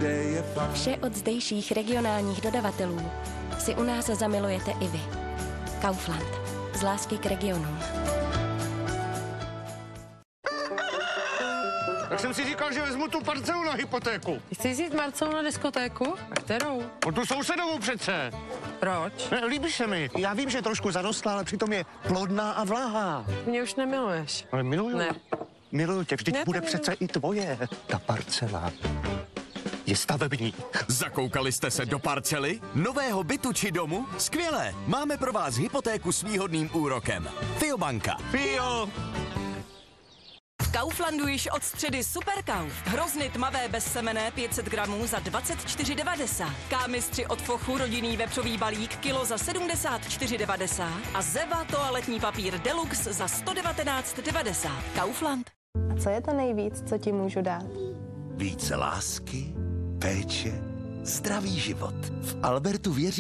Vše od zdejších regionálních dodavatelů si u nás zamilujete i vy. Kaufland. Z lásky k regionům. Tak jsem si říkal, že vezmu tu parcelu na hypotéku. Chci jít Marcelu na diskotéku? A kterou? O tu sousedovou přece. Proč? Ne, líbí se mi. Já vím, že je trošku zarostlá, ale přitom je plodná a vlahá. Mě už nemiluješ. Ale miluju. Ne. Miluju tě, vždyť Ne, bude to přece i tvoje. Ta parcela je stavební. Zakoukali jste se do parcely? Nového bytu či domu? Skvělé! Máme pro vás hypotéku s výhodným úrokem. Fiobanka. Fio! V Kauflandu již od středy Superkauf. Hrozny tmavé bezsemenné 500 gramů za 24,90. Kámistři od Fochu rodinný vepřový balík kilo za 74,90. A Zeva toaletní papír Deluxe za 119,90. Kaufland. A co je to nejvíc, co ti můžu dát? Více lásky, péče, zdravý život. V Albertu věří